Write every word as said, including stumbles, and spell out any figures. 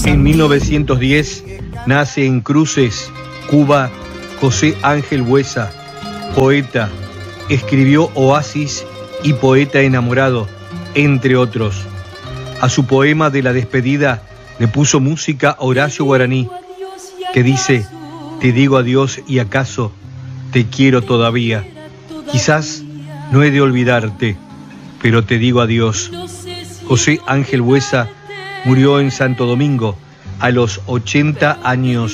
En mil novecientos diez nace en Cruces, Cuba, José Ángel Buesa, poeta. Escribió Oasis y Poeta enamorado, entre otros. A su poema de la despedida le puso música Horacio Guaraní, que dice: te digo adiós y acaso te quiero todavía. Quizás no he de olvidarte, pero te digo adiós. José Ángel Buesa murió en Santo Domingo a los ochenta años